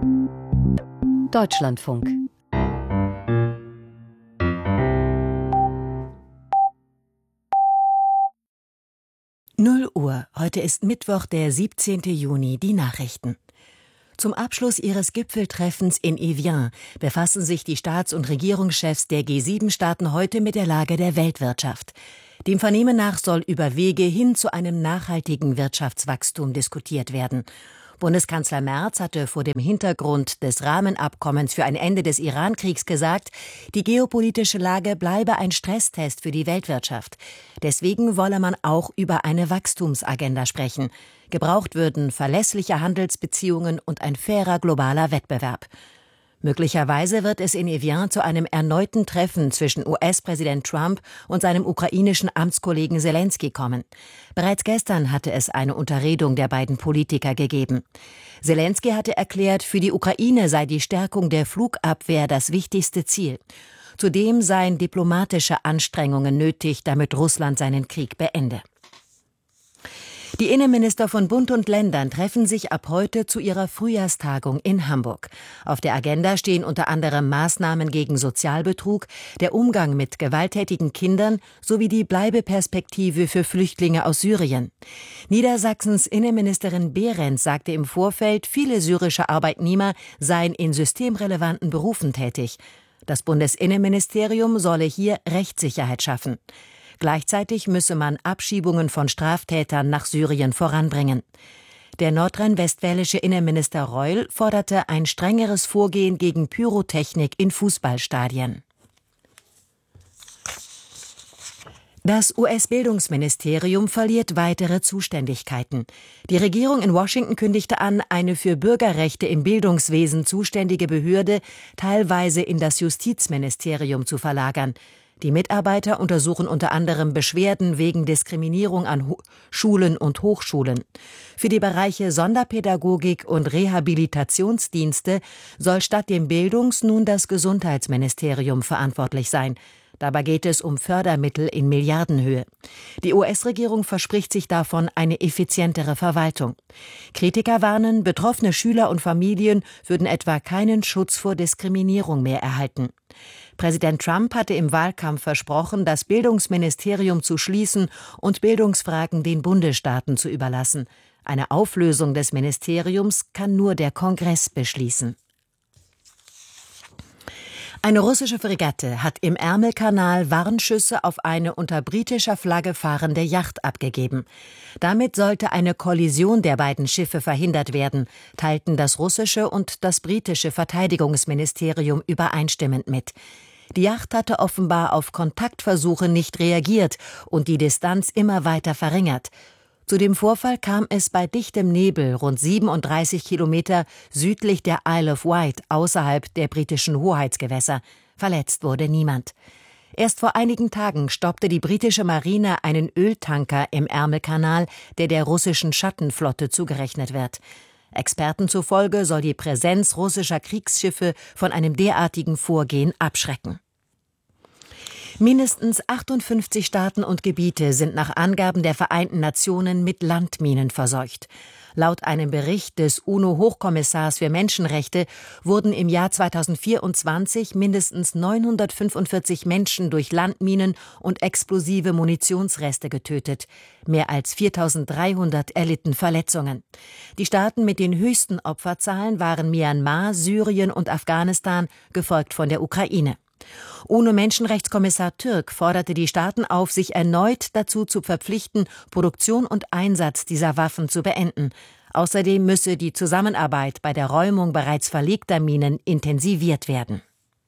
Deutschlandfunk. Null Uhr. Heute ist Mittwoch, der 17. Juni. Die Nachrichten. Zum Abschluss ihres Gipfeltreffens in Evian befassen sich die Staats- und Regierungschefs der G7-Staaten heute mit der Lage der Weltwirtschaft. Dem Vernehmen nach soll über Wege hin zu einem nachhaltigen Wirtschaftswachstum diskutiert werden. Bundeskanzler Merz hatte vor dem Hintergrund des Rahmenabkommens für ein Ende des Iran-Kriegs gesagt, die geopolitische Lage bleibe ein Stresstest für die Weltwirtschaft. Deswegen wolle man auch über eine Wachstumsagenda sprechen. Gebraucht würden verlässliche Handelsbeziehungen und ein fairer globaler Wettbewerb. Möglicherweise wird es in Evian zu einem erneuten Treffen zwischen US-Präsident Trump und seinem ukrainischen Amtskollegen Selenskyj kommen. Bereits gestern hatte es eine Unterredung der beiden Politiker gegeben. Selenskyj hatte erklärt, für die Ukraine sei die Stärkung der Flugabwehr das wichtigste Ziel. Zudem seien diplomatische Anstrengungen nötig, damit Russland seinen Krieg beende. Die Innenminister von Bund und Ländern treffen sich ab heute zu ihrer Frühjahrstagung in Hamburg. Auf der Agenda stehen unter anderem Maßnahmen gegen Sozialbetrug, der Umgang mit gewalttätigen Kindern sowie die Bleibeperspektive für Flüchtlinge aus Syrien. Niedersachsens Innenministerin Behrens sagte im Vorfeld, viele syrische Arbeitnehmer seien in systemrelevanten Berufen tätig. Das Bundesinnenministerium solle hier Rechtssicherheit schaffen. Gleichzeitig müsse man Abschiebungen von Straftätern nach Syrien voranbringen. Der nordrhein-westfälische Innenminister Reul forderte ein strengeres Vorgehen gegen Pyrotechnik in Fußballstadien. Das US-Bildungsministerium verliert weitere Zuständigkeiten. Die Regierung in Washington kündigte an, eine für Bürgerrechte im Bildungswesen zuständige Behörde teilweise in das Justizministerium zu verlagern. Die Mitarbeiter untersuchen unter anderem Beschwerden wegen Diskriminierung an Schulen und Hochschulen. Für die Bereiche Sonderpädagogik und Rehabilitationsdienste soll statt dem nun das Gesundheitsministerium verantwortlich sein. Dabei geht es um Fördermittel in Milliardenhöhe. Die US-Regierung verspricht sich davon eine effizientere Verwaltung. Kritiker warnen, betroffene Schüler und Familien würden etwa keinen Schutz vor Diskriminierung mehr erhalten. Präsident Trump hatte im Wahlkampf versprochen, das Bildungsministerium zu schließen und Bildungsfragen den Bundesstaaten zu überlassen. Eine Auflösung des Ministeriums kann nur der Kongress beschließen. Eine russische Fregatte hat im Ärmelkanal Warnschüsse auf eine unter britischer Flagge fahrende Yacht abgegeben. Damit sollte eine Kollision der beiden Schiffe verhindert werden, teilten das russische und das britische Verteidigungsministerium übereinstimmend mit. Die Yacht hatte offenbar auf Kontaktversuche nicht reagiert und die Distanz immer weiter verringert. Zu dem Vorfall kam es bei dichtem Nebel rund 37 Kilometer südlich der Isle of Wight außerhalb der britischen Hoheitsgewässer. Verletzt wurde niemand. Erst vor einigen Tagen stoppte die britische Marine einen Öltanker im Ärmelkanal, der russischen Schattenflotte zugerechnet wird. Experten zufolge soll die Präsenz russischer Kriegsschiffe von einem derartigen Vorgehen abschrecken. Mindestens 58 Staaten und Gebiete sind nach Angaben der Vereinten Nationen mit Landminen verseucht. Laut einem Bericht des UNO-Hochkommissars für Menschenrechte wurden im Jahr 2024 mindestens 945 Menschen durch Landminen und explosive Munitionsreste getötet. Mehr als 4.300 erlitten Verletzungen. Die Staaten mit den höchsten Opferzahlen waren Myanmar, Syrien und Afghanistan, gefolgt von der Ukraine. UNO-Menschenrechtskommissar Türk forderte die Staaten auf, sich erneut dazu zu verpflichten, Produktion und Einsatz dieser Waffen zu beenden. Außerdem müsse die Zusammenarbeit bei der Räumung bereits verlegter Minen intensiviert werden.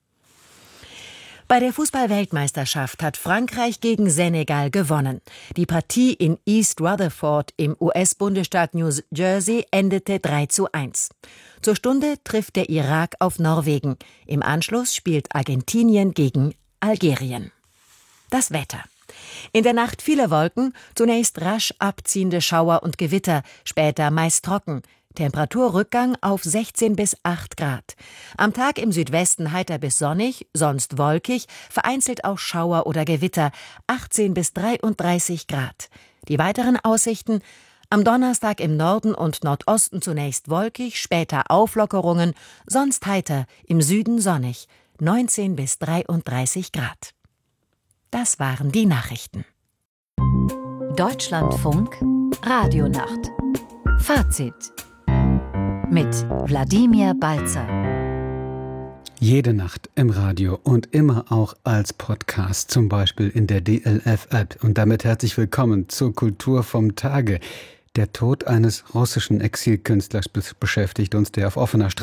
Bei der Fußball-Weltmeisterschaft hat Frankreich gegen Senegal gewonnen. Die Partie in East Rutherford im US-Bundesstaat New Jersey endete 3:1. Zur Stunde trifft der Irak auf Norwegen. Im Anschluss spielt Argentinien gegen Algerien. Das Wetter. In der Nacht viele Wolken, zunächst rasch abziehende Schauer und Gewitter, später meist trocken. Temperaturrückgang auf 16 bis 8 Grad. Am Tag im Südwesten heiter bis sonnig, sonst wolkig, vereinzelt auch Schauer oder Gewitter, 18 bis 33 Grad. Die weiteren Aussichten: Am Donnerstag im Norden und Nordosten zunächst wolkig, später Auflockerungen, sonst heiter, im Süden sonnig, 19 bis 33 Grad. Das waren die Nachrichten. Deutschlandfunk Radionacht. Fazit mit Wladimir Balzer. Jede Nacht im Radio und immer auch als Podcast, zum Beispiel in der DLF-App. Und damit herzlich willkommen zur Kultur vom Tage. Der Tod eines russischen Exilkünstlers beschäftigt uns, der auf offener Straße